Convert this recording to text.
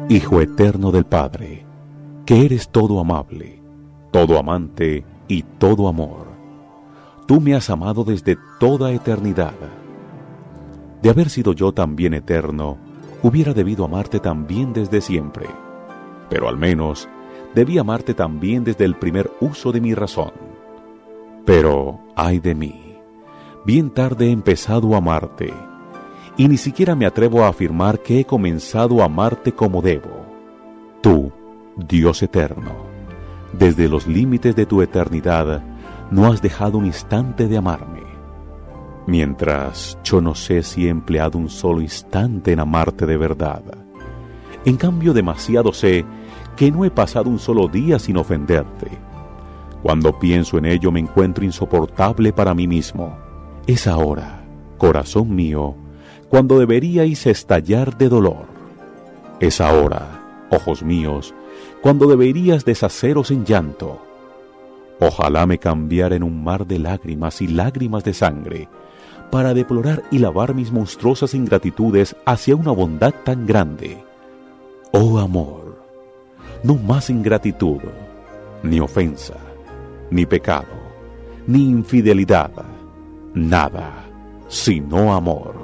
Hijo eterno del Padre, que eres todo amable, todo amante y todo amor. Tú me has amado desde toda eternidad. De haber sido yo también eterno, hubiera debido amarte también desde siempre, pero al menos debí amarte también desde el primer uso de mi razón. Pero, ay de mí, bien tarde he empezado a amarte, y ni siquiera me atrevo a afirmar que he comenzado a amarte como debo. Tú, Dios eterno, desde los límites de tu eternidad, no has dejado un instante de amarme, mientras yo no sé si he empleado un solo instante en amarte de verdad. En cambio, demasiado sé que no he pasado un solo día sin ofenderte. Cuando pienso en ello me encuentro insoportable para mí mismo. Es ahora, corazón mío, cuando deberíais estallar de dolor. Es ahora, ojos míos, cuando deberías deshaceros en llanto. Ojalá me cambiara en un mar de lágrimas y lágrimas de sangre, para deplorar y lavar mis monstruosas ingratitudes hacia una bondad tan grande. Oh amor, no más ingratitud, ni ofensa, ni pecado, ni infidelidad, nada, sino amor.